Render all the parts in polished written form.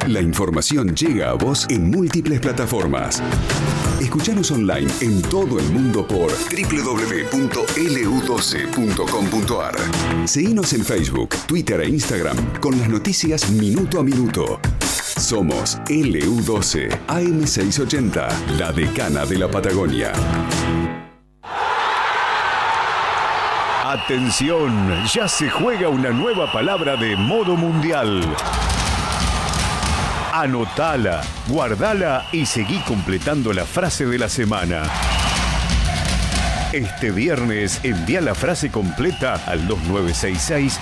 La información llega a vos en múltiples plataformas. Escuchanos online en todo el mundo por www.lu12.com.ar. Seguinos en Facebook, Twitter e Instagram con las noticias minuto a minuto. Somos LU12 AM680, la decana de la Patagonia. Atención, ya se juega una nueva palabra de modo mundial. Anotala, guardala y seguí completando la frase de la semana. Este viernes envía la frase completa al 2966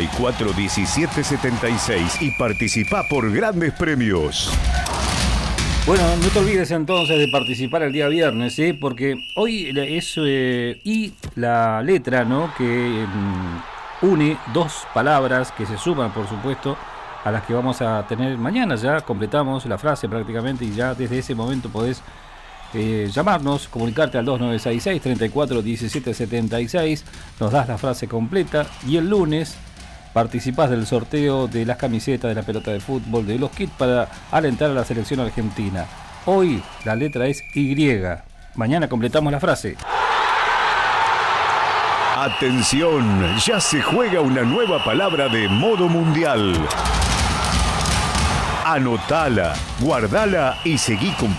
341776 y participa por grandes premios. Bueno, no te olvides entonces de participar el día viernes, ¿sí? Porque hoy es y la letra, ¿no? Que une dos palabras que se suman, por supuesto, a las que vamos a tener mañana. Ya completamos la frase prácticamente y ya desde ese momento podés llamarnos, comunicarte al 2966 341776, nos das la frase completa y el lunes participás del sorteo de las camisetas, de la pelota de fútbol, de los kits para alentar a la selección argentina. Hoy la letra es Y. Mañana completamos la frase. Atención, ya se juega una nueva palabra de modo mundial. Anotala, guardala y seguí completando.